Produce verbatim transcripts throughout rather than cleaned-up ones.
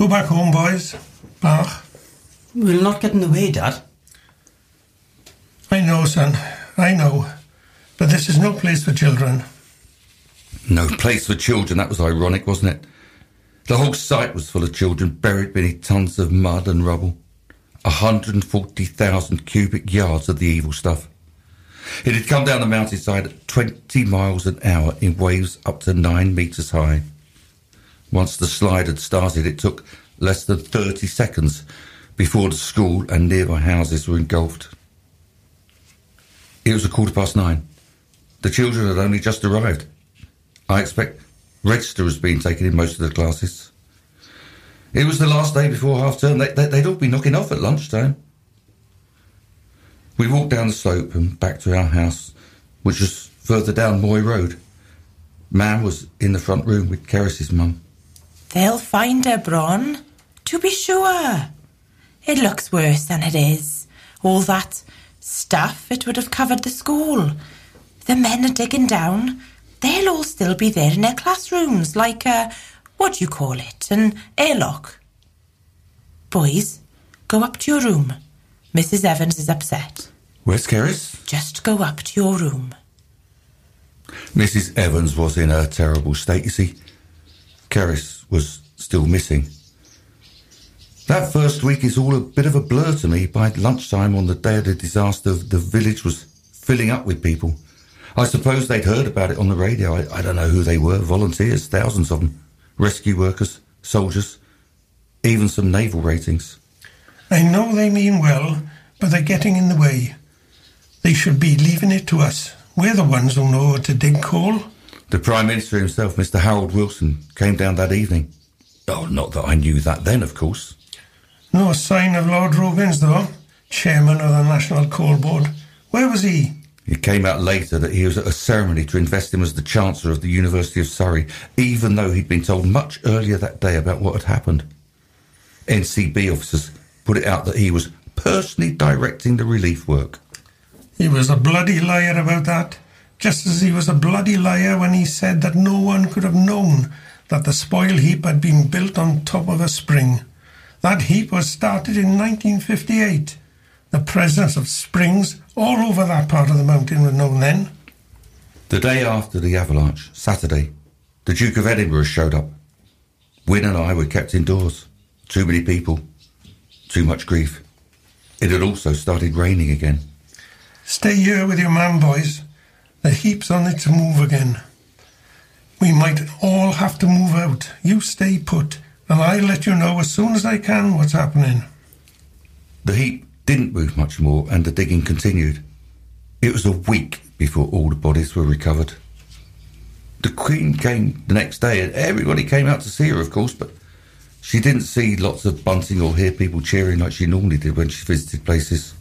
Go back home, boys. Bach. We'll not get in the way, Dad. I know, son. I know. But this is no place for children. No place for children. That was ironic, wasn't it? The whole site was full of children buried beneath tons of mud and rubble. one hundred forty thousand cubic yards of the evil stuff. It had come down the mountainside at twenty miles an hour in waves up to nine metres high. Once the slide had started, it took less than thirty seconds before the school and nearby houses were engulfed. It was a quarter past nine. The children had only just arrived. I expect register was being taken in most of the classes. It was the last day before half-term. They, they, they'd all be knocking off at lunchtime. We walked down the slope and back to our house, which was further down Moy Road. Mam was in the front room with Keris's mum. They'll find her, Bron. To be sure. It looks worse than it is. All that stuff, it would have covered the school. The men are digging down. They'll all still be there in their classrooms, like a, what do you call it, an airlock. Boys, go up to your room. Missus Evans is upset. Where's Keris? Just go up to your room. Missus Evans was in a terrible state, you see. Keris was still missing. That first week is all a bit of a blur to me. By lunchtime on the day of the disaster, the village was filling up with people. I suppose they'd heard about it on the radio. I, I don't know who they were. Volunteers, thousands of them. Rescue workers, soldiers, even some naval ratings. I know they mean well, but they're getting in the way. They should be leaving it to us. We're the ones who know how to dig coal. The Prime Minister himself, Mister Harold Wilson, came down that evening. Oh, not that I knew that then, of course. No sign of Lord Rubens, though. Chairman of the National Coal Board. Where was he? It came out later that he was at a ceremony to invest him as the Chancellor of the University of Surrey, even though he'd been told much earlier that day about what had happened. N C B officers put it out that he was personally directing the relief work. He was a bloody liar about that, just as he was a bloody liar when he said that no one could have known that the spoil heap had been built on top of a spring. That heap was started in nineteen fifty-eight. The presence of springs all over that part of the mountain was known then. The day after the avalanche, Saturday, the Duke of Edinburgh showed up. Wynne and I were kept indoors. Too many people. Too much grief. It had also started raining again. Stay here with your man, boys. The heap's on it to move again. We might all have to move out. You stay put, and I'll let you know as soon as I can what's happening. The heap didn't move much more, and the digging continued. It was a week before all the bodies were recovered. The Queen came the next day, and everybody came out to see her, of course, but she didn't see lots of bunting or hear people cheering like she normally did when she visited places.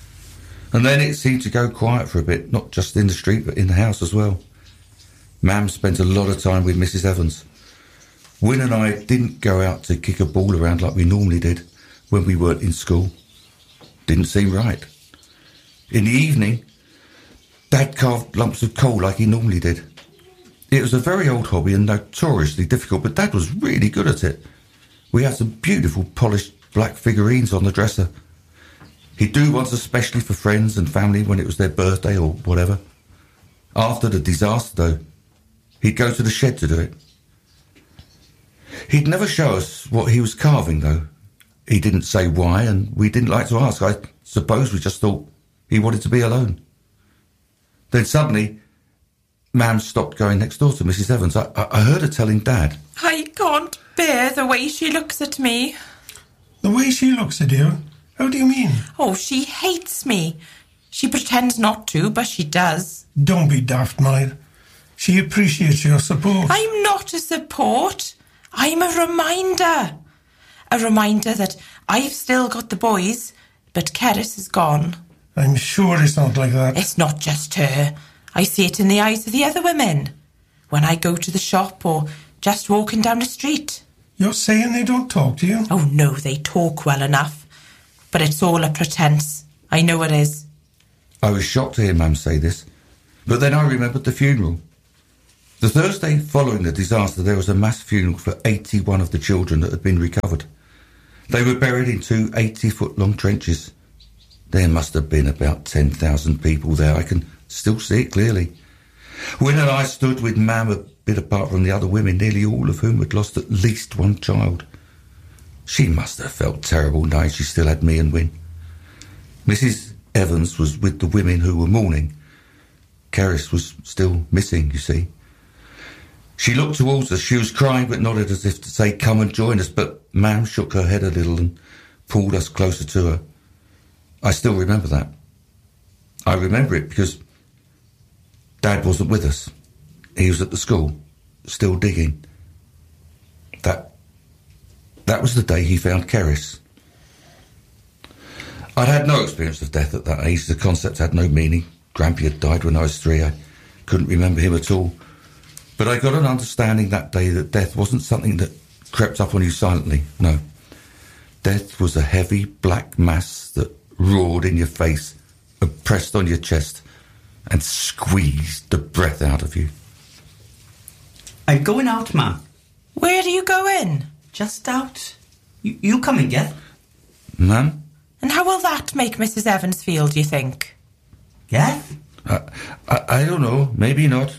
And then it seemed to go quiet for a bit, not just in the street, but in the house as well. Mam spent a lot of time with Missus Evans. Wynne and I didn't go out to kick a ball around like we normally did when we weren't in school. Didn't seem right. In the evening, Dad carved lumps of coal like he normally did. It was a very old hobby and notoriously difficult, but Dad was really good at it. We had some beautiful polished black figurines on the dresser. He'd do ones especially for friends and family when it was their birthday or whatever. After the disaster, though, he'd go to the shed to do it. He'd never show us what he was carving, though. He didn't say why, and we didn't like to ask. I suppose we just thought he wanted to be alone. Then suddenly, Mam stopped going next door to Missus Evans. I, I, I heard her telling Dad. I can't bear the way she looks at me. The way she looks at you? How do you mean? Oh, she hates me. She pretends not to, but she does. Don't be daft, Maid. She appreciates your support. I'm not a support. I'm a reminder. A reminder that I've still got the boys, but Keris is gone. I'm sure it's not like that. It's not just her. I see it in the eyes of the other women. When I go to the shop or just walking down the street. You're saying they don't talk to you? Oh, no, they talk well enough. But it's all a pretence. I know it is. I was shocked to hear Mam say this, but then I remembered the funeral. The Thursday following the disaster, there was a mass funeral for eighty-one of the children that had been recovered. They were buried in two eighty-foot-long trenches. There must have been about ten thousand people there. I can still see it clearly. Wyn and I stood with Mam a bit apart from the other women, nearly all of whom had lost at least one child. She must have felt terrible knowing she still had me and Wyn. Missus Evans was with the women who were mourning. Cerys was still missing, you see. She looked towards us. She was crying but nodded as if to say, come and join us, but Mam shook her head a little and pulled us closer to her. I still remember that. I remember it because Dad wasn't with us. He was at the school, still digging. That that was the day he found Cerys. I'd had no experience of death at that age. The concept had no meaning. Grampy had died when I was three. I couldn't remember him at all. But I got an understanding that day that death wasn't something that crept up on you silently. No. Death was a heavy black mass that roared in your face and pressed on your chest and squeezed the breath out of you. I'm going out, Mam. Where are you going? Just out. You, you coming, Geth? Ma'am? And how will that make Missus Evans feel, do you think? Geth? I, I, I don't know. Maybe not.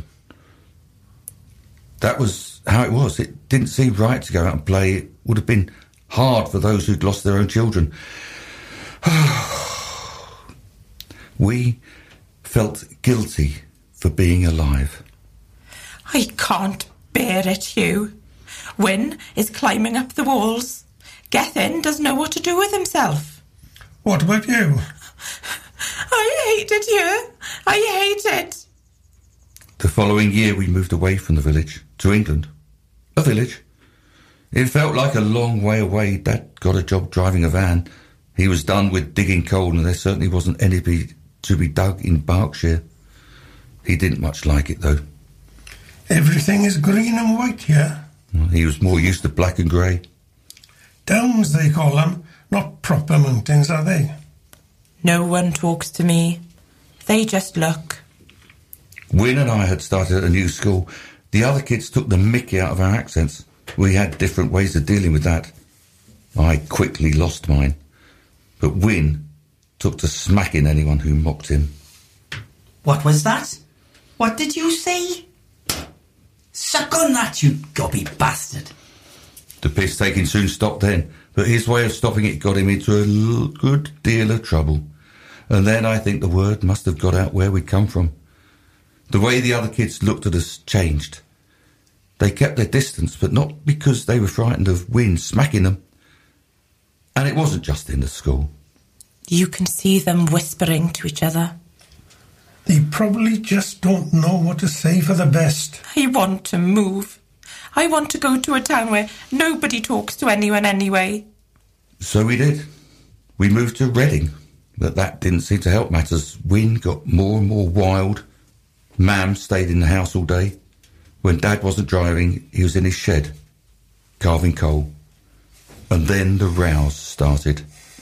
That was how it was. It didn't seem right to go out and play. It would have been hard for those who'd lost their own children. We felt guilty for being alive. I can't bear it, Hugh. Wyn is climbing up the walls. Gethin doesn't know what to do with himself. What about you? I hate it here. I hate it. The following year we moved away from the village to England. A village. It felt like a long way away. Dad got a job driving a van. He was done with digging coal and there certainly wasn't any to be dug in Berkshire. He didn't much like it though. Everything is green and white here. He was more used to black and grey. Downs, they call them, not proper mountains, are they? No one talks to me. They just look. Wyn and I had started at a new school. The other kids took the mickey out of our accents. We had different ways of dealing with that. I quickly lost mine. But Wyn took to smacking anyone who mocked him. What was that? What did you say? Suck on that, you gobby bastard. The piss-taking soon stopped then, but his way of stopping it got him into a l- good deal of trouble. And then I think the word must have got out where we'd come from. The way the other kids looked at us changed. They kept their distance, but not because they were frightened of Wyn smacking them. And it wasn't just in the school. You can see them whispering to each other. They probably just don't know what to say for the best. I want to move. I want to go to a town where nobody talks to anyone anyway. So we did. We moved to Reading, but that didn't seem to help matters. Wyn got more and more wild. Mam stayed in the house all day. When Dad wasn't driving, he was in his shed, carving coal. And then the rows started.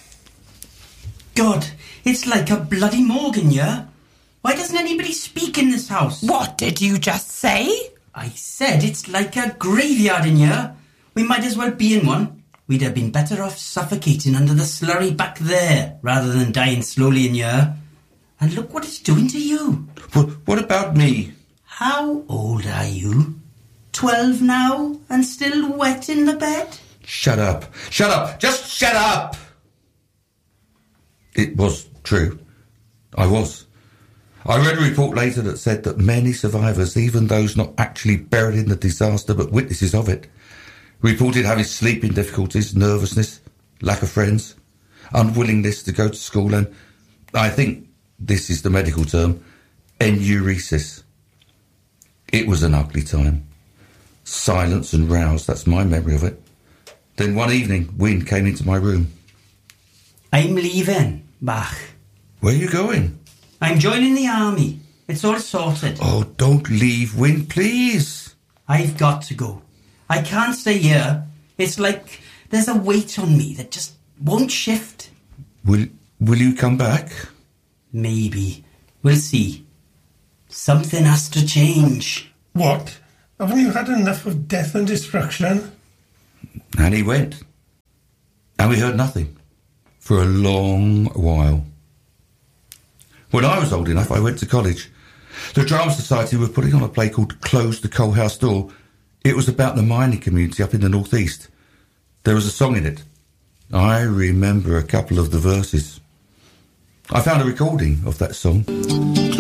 God, it's like a bloody Morgan, yeah? Why doesn't anybody speak in this house? What did you just say? I said it's like a graveyard in here. We might as well be in one. We'd have been better off suffocating under the slurry back there rather than dying slowly in here. And look what it's doing to you. What, what about me? How old are you? Twelve now and still wet in the bed? Shut up. Shut up. Just shut up. It was true. I was. I read a report later that said that many survivors, even those not actually buried in the disaster but witnesses of it, reported having sleeping difficulties, nervousness, lack of friends, unwillingness to go to school, and I think this is the medical term, enuresis. It was an ugly time. Silence and rows, that's my memory of it. Then one evening, Wyn came into my room. I'm leaving, Bach. Where are you going? I'm joining the army. It's all sorted. Oh, don't leave, Wyn, please. I've got to go. I can't stay here. It's like there's a weight on me that just won't shift. Will Will you come back? Maybe. We'll see. Something has to change. What? Haven't you had enough of death and destruction? And he went. And we heard nothing for a long while. When I was old enough, I went to college. The Drama Society were putting on a play called Close the Coal House Door. It was about the mining community up in the northeast. There was a song in it. I remember a couple of the verses. I found a recording of that song.